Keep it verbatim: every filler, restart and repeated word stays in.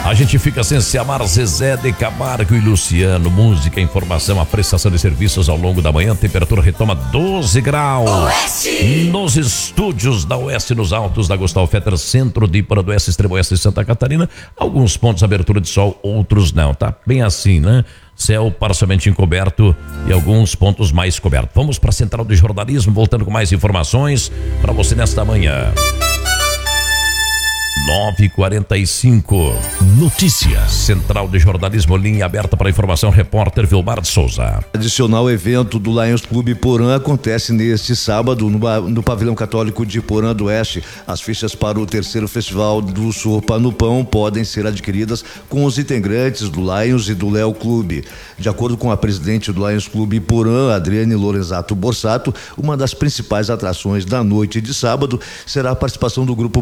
A gente fica sem se amar. Zezé de Camargo e Luciano. Música, informação, a prestação de serviços ao longo da manhã. Temperatura retoma doze graus. Oeste. Nos estúdios da Oeste, nos altos da Gustavo Fetter, centro de Iporã do Oeste, extremo oeste de Santa Catarina. Alguns pontos abertura de sol, outros não. Tá bem assim, né? Céu parcialmente encoberto e alguns pontos mais cobertos. Vamos para a Central de Jornalismo, voltando com mais informações para você nesta manhã. nove e quarenta e cinco. Notícias. Central de Jornalismo, linha aberta para informação, repórter Vilmar de Souza. Tradicional evento do Lions Clube Iporã acontece neste sábado no, no Pavilhão Católico de Iporã do Oeste. As fichas para o terceiro Festival do Sopa no Pão podem ser adquiridas com os integrantes do Lions e do Léo Clube. De acordo com a presidente do Lions Clube Iporã, Adriane Lorenzato Borsato, uma das principais atrações da noite de sábado será a participação do grupo